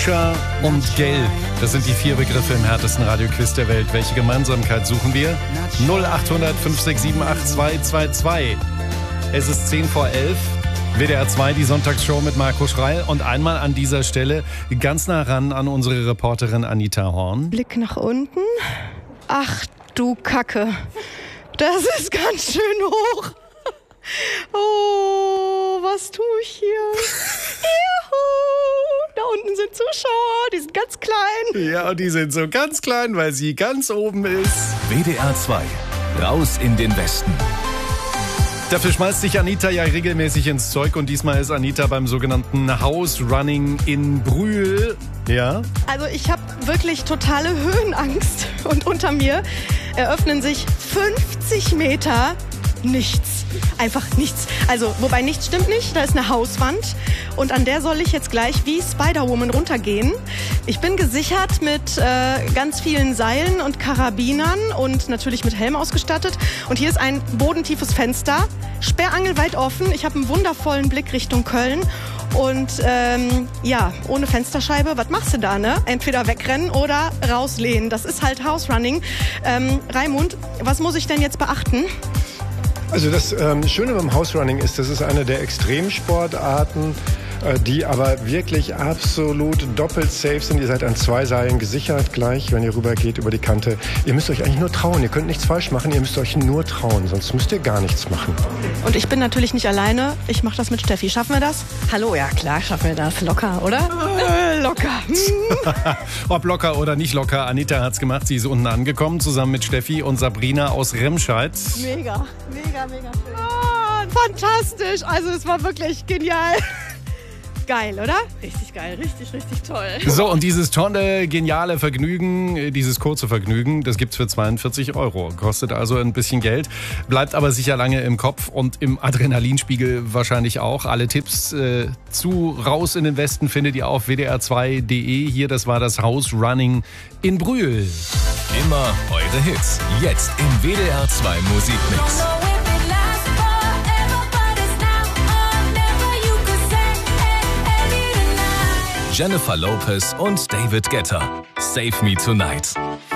Fuchsia und Gelb. Das sind die 4 Begriffe im härtesten Radioquiz der Welt. Welche Gemeinsamkeit suchen wir? 0800 567 8222. Es ist 10 vor 11. WDR 2, die Sonntagsshow mit Marco Schreil. Und einmal an dieser Stelle ganz nah ran an unsere Reporterin Anita Horn. Blick nach unten. Ach du Kacke. Das ist ganz schön hoch. Oh, was tue ich hier? Juhu! Da unten sind Zuschauer, die sind ganz klein. Ja, und die sind so ganz klein, weil sie ganz oben ist. WDR 2, raus in den Westen. Dafür schmeißt sich Anita ja regelmäßig ins Zeug und diesmal ist Anita beim sogenannten House Running in Brühl. Ja? Also ich habe wirklich totale Höhenangst und unter mir eröffnen sich 50 Meter nichts. Einfach nichts. Also, wobei nichts stimmt nicht, da ist eine Hauswand und an der soll ich jetzt gleich wie Spider-Woman runtergehen. Ich bin gesichert mit ganz vielen Seilen und Karabinern und natürlich mit Helm ausgestattet. Und hier ist ein bodentiefes Fenster, sperrangelweit offen. Ich habe einen wundervollen Blick Richtung Köln. Und ja, ohne Fensterscheibe, was machst du da, ne? Entweder wegrennen oder rauslehnen. Das ist halt House Running. Raimund, was muss ich denn jetzt beachten? Also das Schöne beim House Running ist, das ist eine der Extremsportarten, die aber wirklich absolut doppelt safe sind. Ihr seid an 2 Seilen gesichert gleich, wenn ihr rüber geht über die Kante. Ihr müsst euch eigentlich nur trauen. Ihr könnt nichts falsch machen, ihr müsst euch nur trauen, sonst müsst ihr gar nichts machen. Und ich bin natürlich nicht alleine. Ich mache das mit Steffi. Schaffen wir das? Hallo, ja klar, schaffen wir das. Locker, oder? Locker. Ob locker oder nicht locker, Anita hat's gemacht. Sie ist unten angekommen, zusammen mit Steffi und Sabrina aus Remscheid. Mega schön. Oh, fantastisch. Also es war wirklich genial. Geil, oder? Richtig geil, richtig toll. So, und dieses tolle, geniale Vergnügen, dieses kurze Vergnügen, das gibt's für 42 €. Kostet also ein bisschen Geld, bleibt aber sicher lange im Kopf und im Adrenalinspiegel wahrscheinlich auch. Alle Tipps zu Raus in den Westen findet ihr auf wdr2.de. Hier, das war das House Running in Brühl. Immer eure Hits, jetzt im WDR 2 Musikmix. Jennifer Lopez und David Guetta. Save Me Tonight.